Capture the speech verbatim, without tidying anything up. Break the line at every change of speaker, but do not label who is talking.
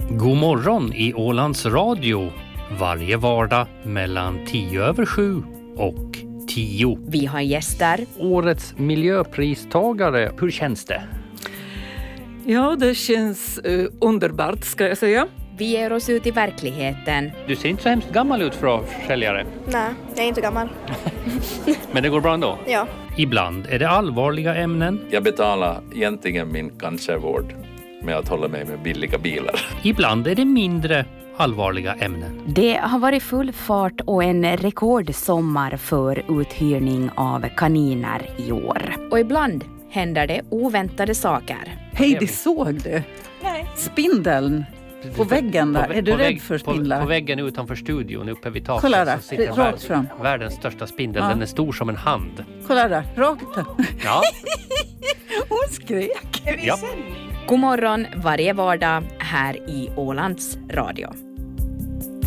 God morgon i Ålands Radio. Varje vardag mellan tio över sju och tio.
Vi har gäster.
Årets miljöpristagare, hur känns det?
Ja, det känns uh, underbart ska jag säga.
Vi ger oss ut i verkligheten.
Du ser inte så hemskt gammal ut för försäljare.
Nej, jag är inte gammal.
Men det går bra ändå?
Ja.
Ibland är det allvarliga ämnen.
Jag betalar egentligen min cancervård med att hålla mig med billiga bilar.
Ibland är det mindre allvarliga ämnen.
Det har varit full fart och en rekordsommar för uthyrning av kaniner i år.
Och ibland händer det oväntade saker.
Heidi, såg du?
Nej.
Spindeln på väggen där.
På,
är du
på
rädd
vägg,
för spindlar?
På, på väggen utanför studion uppe vid taket.
Kolla där,
så sitter
rakt
värld,
fram.
Världens största spindel,
Ja.
den är stor som en hand.
Kolla där, rakt.
Ja.
Hon skrek.
Ja.
God morgon varje vardag här i Ålands Radio.